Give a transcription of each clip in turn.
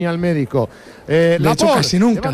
al médico. De hecho, casi nunca.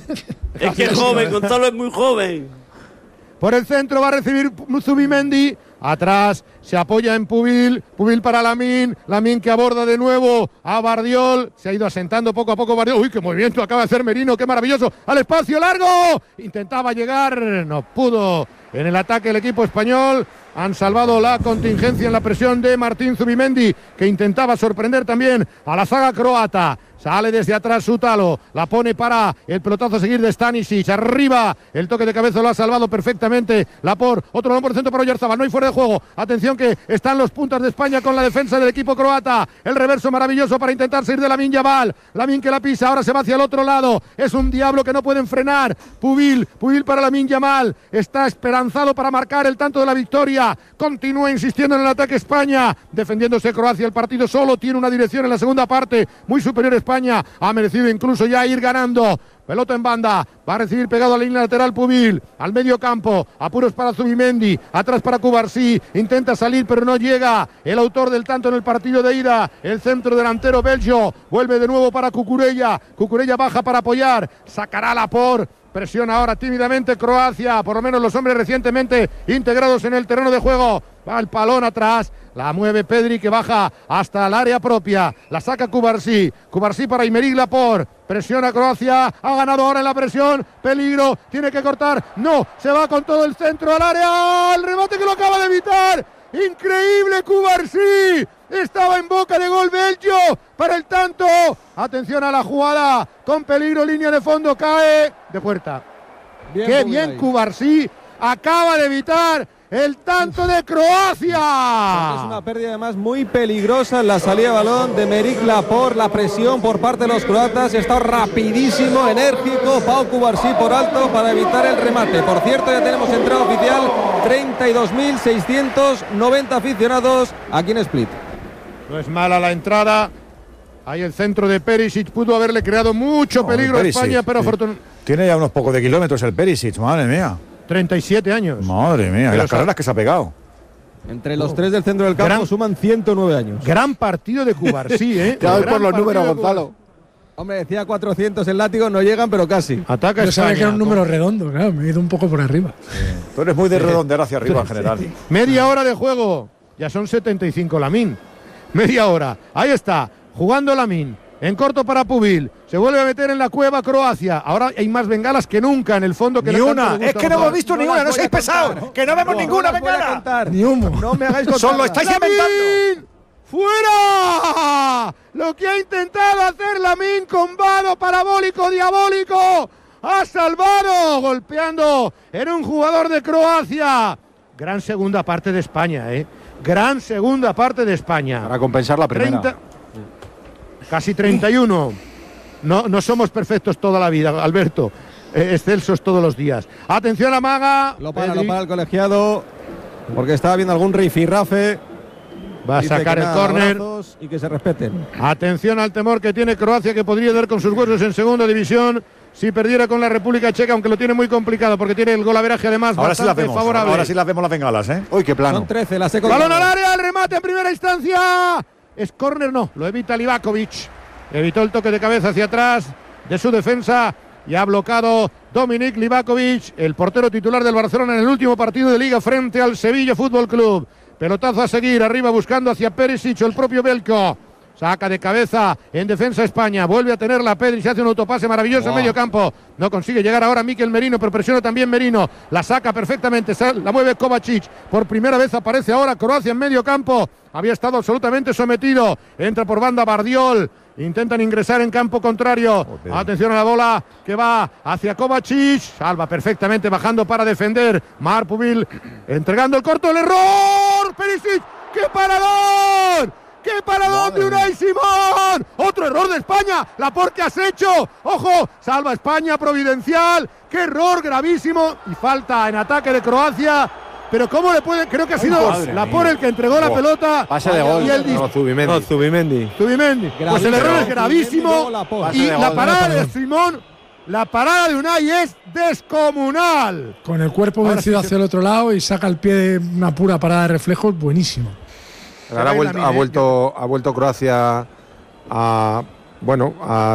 Es que es joven, Gonzalo es muy joven. Por el centro va a recibir Zubimendi. Atrás se apoya en Pubil. Pubil para Lamine. Lamine que aborda de nuevo a Bardiol. Se ha ido asentando poco a poco Bardiol. ¡Uy, qué movimiento acaba de hacer Merino! ¡Qué maravilloso! ¡Al espacio largo! Intentaba llegar. No pudo. En el ataque el equipo español. Han salvado la contingencia en la presión de Martín Zubimendi, que intentaba sorprender también a la zaga croata. Sale desde atrás Sutalo, la pone para el pelotazo a seguir de Stanisic. Arriba, el toque de cabeza lo ha salvado perfectamente Lapor. Otro balón por el centro para Oyarzabal, no hay fuera de juego. Atención que están los puntas de España con la defensa del equipo croata. El reverso maravilloso para intentar salir de Lamine Yamal. Lamine que la pisa, ahora se va hacia el otro lado. Es un diablo que no pueden frenar. Pubil para Lamine Yamal. Está esperanzado para marcar el tanto de la victoria. Continúa insistiendo en el ataque España. Defendiéndose Croacia, el partido solo tiene una dirección en la segunda parte. Muy superior España, ha merecido incluso ya ir ganando. Pelota en banda, va a recibir pegado a la línea lateral Pubil, al medio campo, apuros para Zubimendi, atrás para Cubarsí, intenta salir pero no llega, el autor del tanto en el partido de ida, el centro delantero belgio, vuelve de nuevo para Cucurella baja para apoyar, sacará Lapor. Presiona ahora tímidamente Croacia, por lo menos los hombres recientemente integrados en el terreno de juego. Va el palón atrás, la mueve Pedri que baja hasta el área propia. La saca Cubarsí para Aymeric Laporte. Presiona Croacia, ha ganado ahora en la presión. Peligro, tiene que cortar. No, se va con todo el centro al área. El remate que lo acaba de evitar. Increíble Cubarsí. Estaba en boca de gol belgio para el tanto. Atención a la jugada, con peligro, línea de fondo, cae de puerta. Qué bien Cubarsí, acaba de evitar el tanto de Croacia. Es una pérdida además muy peligrosa en la salida de balón de Aymeric Laporte. La presión por parte de los croatas está rapidísimo, enérgico. Pau Cubarsí por alto para evitar el remate. Por cierto, ya tenemos entrada oficial, 32.690 aficionados aquí en Split. No es mala la entrada. Ahí el centro de Perisic, pudo haberle creado mucho peligro a España, pero afortunadamente. Tiene ya unos pocos de kilómetros el Perisic, madre mía. 37 años. Madre mía, y las carreras que se ha pegado. Entre los tres del centro del campo suman 109 años. Gran partido de Cubarsí, ¿eh? Ya voy por los números, Gonzalo. Hombre, decía 400 el látigo, no llegan, pero casi. Ataca Yo sabía que era un número redondo, claro, me he ido un poco por arriba. Tú eres muy de redondear hacia arriba en general. Media hora de juego, ya son 75 Lamine. Media hora, ahí está, jugando Lamine. En corto para Pubil, se vuelve a meter en la cueva Croacia. Ahora hay más bengalas que nunca en el fondo. Que ni una, es que no hemos visto ni una, no seáis pesados, que no vemos ninguna bengala. Ni humo. No me hagáis contar. Solo estáis inventando. ¡Fuera! Lo que ha intentado hacer Lamine con vado parabólico diabólico. Ha salvado, golpeando en un jugador de Croacia. Gran segunda parte de España, ¿eh? Gran segunda parte de España. Para compensar la primera. Casi 31. No somos perfectos toda la vida, Alberto. Excelsos todos los días. Atención a Maga. Lo para el colegiado, porque estaba viendo algún rifirrafe. Va a sacar el córner. Y que se respeten. Atención al temor que tiene Croacia, que podría dar con sus huesos en segunda división si perdiera con la República Checa, aunque lo tiene muy complicado porque tiene el golaveraje además ahora bastante favorable. Ahora sí las vemos las bengalas, ¿eh? Uy, qué plano. Son 13, la balón al área, el remate en primera instancia. Es córner, no, lo evita Livakovic. Evitó el toque de cabeza hacia atrás de su defensa y ha bloqueado Dominik Livakovic, el portero titular del Barcelona en el último partido de Liga frente al Sevilla Fútbol Club. Pelotazo a seguir, arriba buscando hacia Perisic, el propio Belko. Saca de cabeza en defensa España, vuelve a tenerla Pedri, se hace un autopase maravilloso en medio campo, no consigue llegar ahora Mikel Merino, pero presiona también Merino, la saca perfectamente, la mueve Kovacic, por primera vez aparece ahora Croacia en medio campo, había estado absolutamente sometido, entra por banda Bardiol, intentan ingresar en campo contrario, atención a la bola que va hacia Kovacic, salva perfectamente bajando para defender, Mar Pubil entregando el corto, el error, Perisic, ¡qué parador! ¡Qué paradón de Unai Simón! ¡Otro error de España! ¡Laporte, ¿qué has hecho! ¡Ojo! Salva España, providencial. ¡Qué error gravísimo! Y falta en ataque de Croacia. Pero ¿cómo le puede? Creo que ha sido Laporte el que entregó la pelota. Pase de gol. Y él Zubimendi. Pues el error es gravísimo. Y la parada de Simón, la parada de Unai es descomunal. Con el cuerpo vencido hacia el otro lado y saca el pie de una pura parada de reflejos, buenísimo. Ahora ha vuelto Croacia a